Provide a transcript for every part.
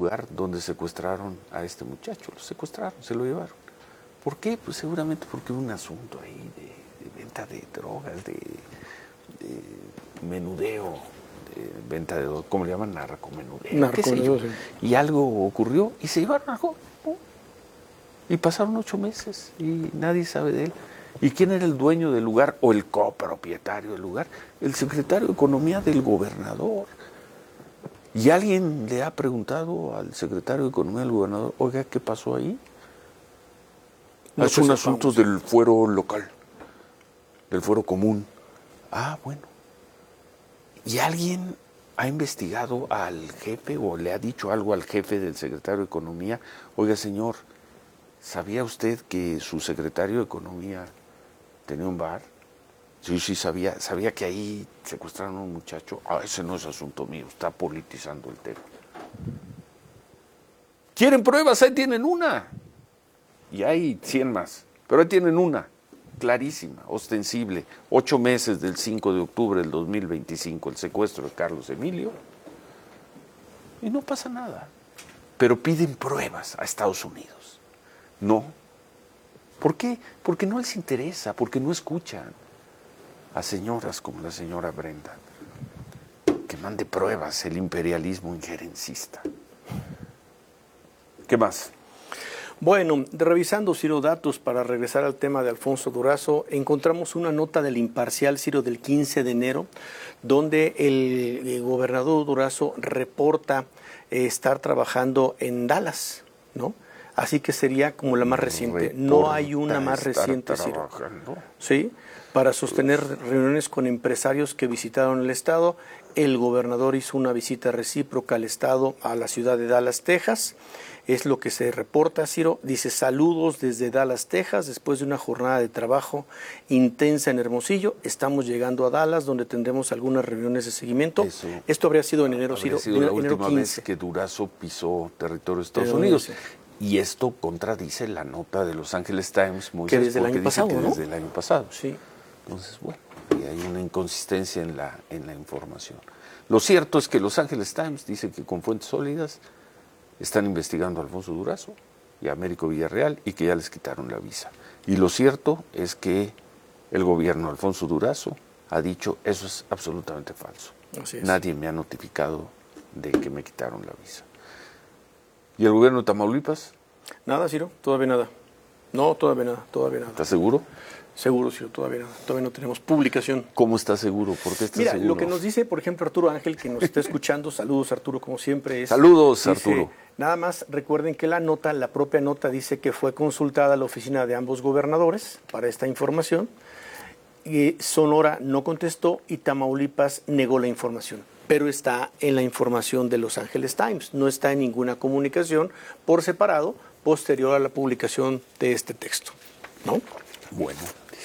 lugar donde secuestraron a este muchacho. Lo secuestraron, se lo llevaron. ¿Por qué? Pues seguramente porque hubo un asunto ahí de venta de drogas, de menudeo, de venta de drogas, ¿cómo le llaman? Narcomenudeo. ¿Qué sé yo? Y algo ocurrió y se llevaron al joven. Y pasaron 8 meses y nadie sabe de él. ¿Y quién era el dueño del lugar o el copropietario del lugar? El secretario de Economía del gobernador. ¿Y alguien le ha preguntado al secretario de Economía del gobernador, oiga, qué pasó ahí? No, son asuntos del fuero local, del fuero común. Ah, bueno. ¿Y alguien ha investigado al jefe o le ha dicho algo al jefe del secretario de Economía? Oiga, señor, ¿sabía usted que su secretario de Economía tenía un bar? Sí, sabía. ¿Sabía que ahí secuestraron a un muchacho? Ah, ese no es asunto mío, está politizando el tema. ¿Quieren pruebas? Ahí tienen una. Y hay 100 más, pero ahí tienen una, clarísima, ostensible. 8 meses del 5 de octubre del 2025, el secuestro de Carlos Emilio. Y no pasa nada. Pero piden pruebas a Estados Unidos. No. ¿Por qué? Porque no les interesa, porque no escuchan a señoras como la señora Brenda, que mande pruebas el imperialismo injerencista. ¿Qué más? Bueno, revisando, Ciro, datos para regresar al tema de Alfonso Durazo, encontramos una nota del Imparcial, Ciro, del 15 de enero, donde el gobernador Durazo reporta estar trabajando en Dallas, ¿no? Así que sería como la más reciente. No hay una más reciente, Ciro. Sí, para sostener reuniones con empresarios que visitaron el estado. El gobernador hizo una visita recíproca al estado, a la ciudad de Dallas, Texas. Es lo que se reporta, Ciro. Dice, saludos desde Dallas, Texas, después de una jornada de trabajo intensa en Hermosillo. Estamos llegando a Dallas, donde tendremos algunas reuniones de seguimiento. Esto habría sido en enero, Ciro. Sido la última vez que Durazo pisó territorio de Estados Unidos. Y esto contradice la nota de Los Angeles Times, que desde el año pasado, ¿no? Desde el año pasado. Sí. Entonces, bueno, hay una inconsistencia en la información. Lo cierto es que Los Angeles Times dice que con fuentes sólidas están investigando a Alfonso Durazo y a Américo Villarreal y que ya les quitaron la visa. Y lo cierto es que el gobierno de Alfonso Durazo ha dicho, eso es absolutamente falso. Así es. Nadie me ha notificado de que me quitaron la visa. ¿Y el gobierno de Tamaulipas? Nada, Ciro, todavía nada. No, todavía nada. ¿Estás seguro? Seguro, Ciro, todavía nada. Todavía no tenemos publicación. ¿Cómo estás seguro? ¿Por qué estás seguro? Mira, lo que nos dice, por ejemplo, Arturo Ángel, que nos está escuchando, saludos, Arturo, como siempre. Saludos, Arturo. Nada más recuerden que la propia nota dice que fue consultada la oficina de ambos gobernadores para esta información. Y Sonora no contestó y Tamaulipas negó la información. Pero está en la información de Los Angeles Times, no está en ninguna comunicación por separado posterior a la publicación de este texto, ¿no? Bueno,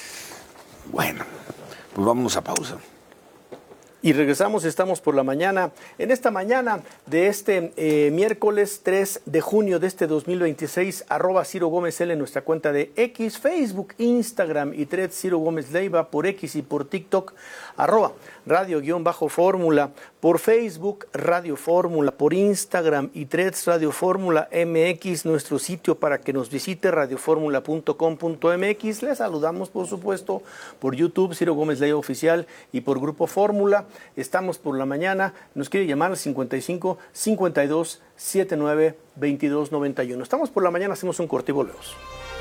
pues vámonos a pausa. Y regresamos, estamos por la mañana, en esta mañana de este miércoles 3 de junio de este 2026, @Ciro Gómez L en nuestra cuenta de X, Facebook, Instagram y Threads, Ciro Gómez Leiva por X y por TikTok, @Radio_Fórmula, por Facebook, Radio Fórmula, por Instagram y Threads, Radio Fórmula MX, nuestro sitio para que nos visite, radioformula.com.mx. Les saludamos, por supuesto, por YouTube, Ciro Gómez Leiva Oficial, y por Grupo Fórmula. Estamos por la mañana, nos quiere llamar al 55 52 79 22 91. Estamos por la mañana, hacemos un corte y volvemos.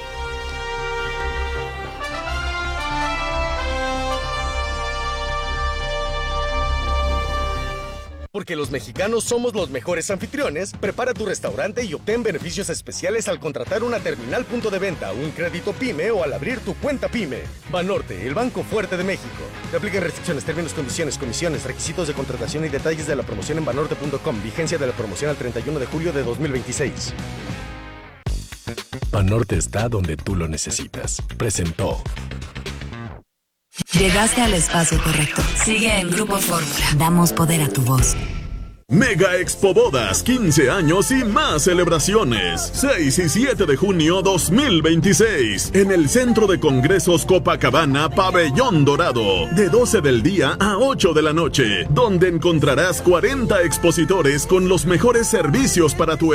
Porque los mexicanos somos los mejores anfitriones, prepara tu restaurante y obtén beneficios especiales al contratar una terminal punto de venta, un crédito PYME o al abrir tu cuenta PYME. Banorte, el banco fuerte de México. Te aplican restricciones, términos, condiciones, comisiones, requisitos de contratación y detalles de la promoción en banorte.com. Vigencia de la promoción al 31 de julio de 2026. Banorte está donde tú lo necesitas. Presentó. Llegaste al espacio correcto. Sigue en Grupo Fórmula. Damos poder a tu voz. Mega Expo Bodas, 15 años y más celebraciones. 6 y 7 de junio 2026. En el Centro de Congresos Copacabana, Pabellón Dorado. De 12 del día a 8 de la noche. Donde encontrarás 40 expositores con los mejores servicios para tu